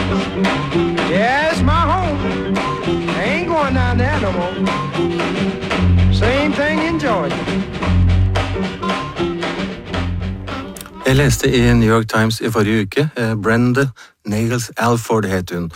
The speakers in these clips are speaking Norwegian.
Yeah, it's my home. I ain't going down there no more. Same thing in Georgia. Jeg leste i New York Times i forrige uke. Brenda Nails Alford het hun.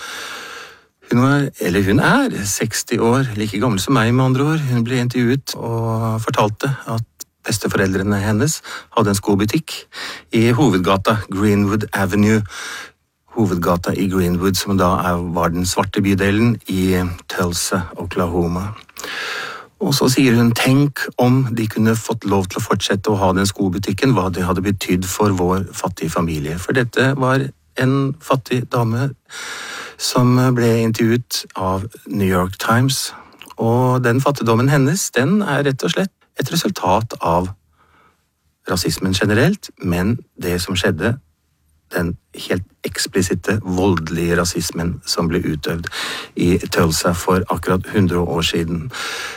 Hun er 60 år, like gammel som meg med andre ord. Hun ble intervjuet og fortalte at besteforeldrene hennes hadde en skobutikk i hovedgata Greenwood Avenue. Hovedgata i Greenwood, som da var den svarte bydelen i Tulsa, Oklahoma. Og så sier hun, tenk om de kunne fått lov til å fortsette å ha den skobutikken, hva det hadde betydd for vår fattige familie. For dette var en fattig dame som ble intervjuet av New York Times. Og den fattigdommen hennes, den er rett og slett et resultat av rasismen generelt, men det som skjedde, den helt eksplisitte, voldelige rasismen som ble utøvd i Tulsa for akkurat 100 år siden.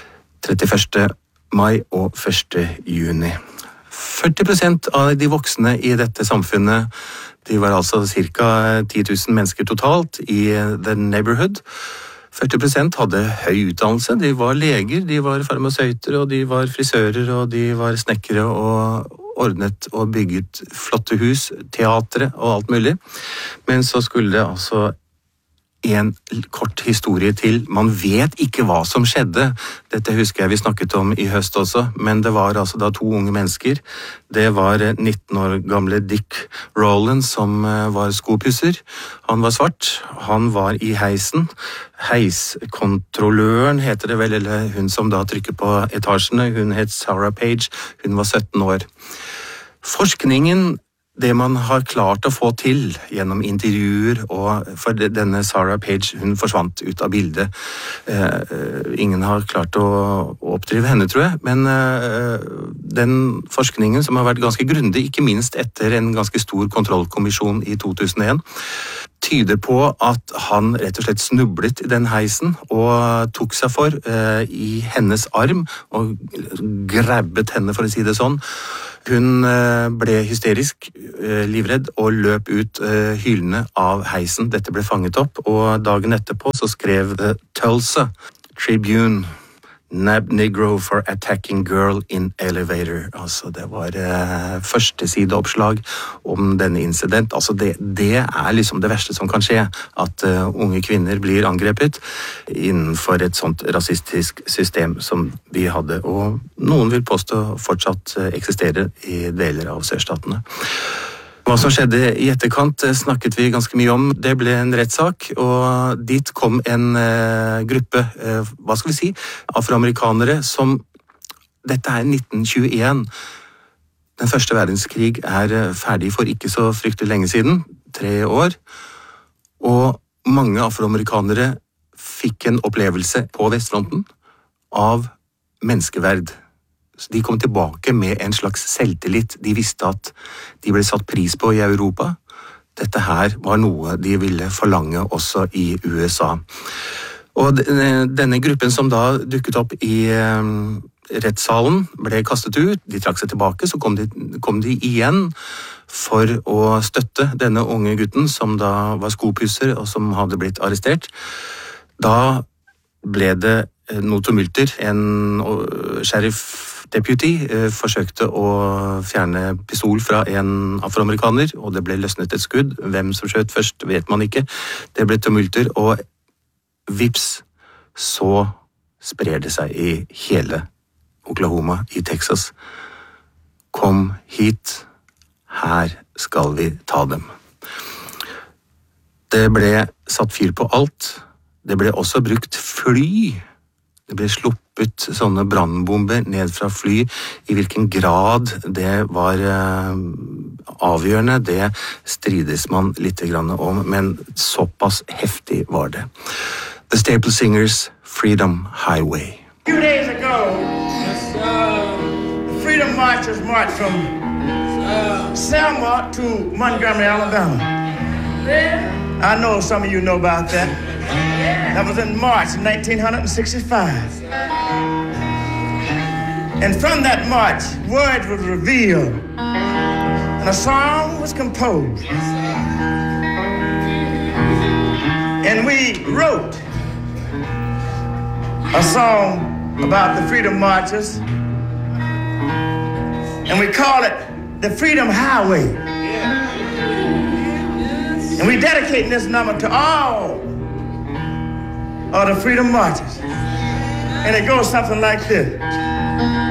31. mai og 1. juni. 40% av de voksne i dette samfunnet, de var altså ca. 10 000 mennesker totalt i The Neighborhood. 40% hadde høy utdannelse, de var leger, de var farmasøyter, og de var frisører, og de var snekkere og ordnet og bygget flotte hus, teatre og alt mulig. Men så skulle det altså en kort historie til. Man vet ikke hva som skjedde. Dette husker jeg vi snakket om i høst også, men det var altså da 2 unge mennesker. Det var 19 år gamle Dick Rowland som var skopusser. Han var svart, han var i heisen. Heiskontrolløren heter det vel, eller hun som da trykker på etasjene. Hun het Sarah Page, hun var 17 år. Forskningen, det man har klart å få til gjennom intervjuer, og for denne Sarah Page, hun forsvant ut av bildet. Ingen har klart å oppdrive henne, tror jeg, men den forskningen som har vært ganske grundig, ikke minst etter en ganske stor kontrollkommisjon i 2001, tyder på at han rett og slett snublet i den heisen og tok seg for i hennes arm og grabbet henne, for å si det sånn. Hun ble hysterisk, livredd, og løp ut hylende av heisen. Dette ble fanget opp, og dagen etterpå så skrev The Tulsa Tribune Nab Negro for attacking girl in elevator. Altså det var første sideoppslag om denne incident. Altså det er liksom det verste som kan skje, at unge kvinner blir angrepet innenfor et sånt rasistisk system som vi hadde, og noen vil påstå fortsatt eksisterer i deler av sørstatene. Hva som skjedde i etterkant snakket vi ganske mye om. Det ble en rettssak, og dit kom en gruppe, hva skal vi si, afroamerikanere som, dette er 1921, den første verdenskrig er ferdig for ikke så fryktelig lenge siden, 3 år, og mange afroamerikanere fikk en opplevelse på Vestfronten av menneskeverd. Så de kom tilbake med en slags selvtillit. De visste at de ble satt pris på i Europa. Dette her var noe de ville forlange også i USA. Og denne gruppen som da dukket opp i rettssalen ble kastet ut. De trakk seg tilbake, så kom de igjen for å støtte denne unge gutten som da var skopusser og som hadde blitt arrestert. Da ble det noen tumulter. En sheriff-deputy forsøkte å fjerne pistol fra en afroamerikaner, og det ble løsnet et skudd. Hvem som skjøt først, vet man ikke. Det ble tumulter, og vips, så sprer det seg i hele Oklahoma, i Texas. Kom hit, her skal vi ta dem. Det ble satt fyr på alt. Det ble også brukt fly. Det ble sluppet sånne brannbomber ned fra fly. I hvilken grad det var avgjørende, det strides man litt om, men såpass heftig var det. The Staple Singers, Freedom Highway. 2 days ago, the Freedom Marchers marched from Selma to Montgomery, Alabama. I know some of you know about that. That was in March 1965. And from that march, words were revealed, and a song was composed. we wrote a song about the freedom marches, and we call it the Freedom Highway. And we dedicating this number to all of the freedom marches. And it goes something like this.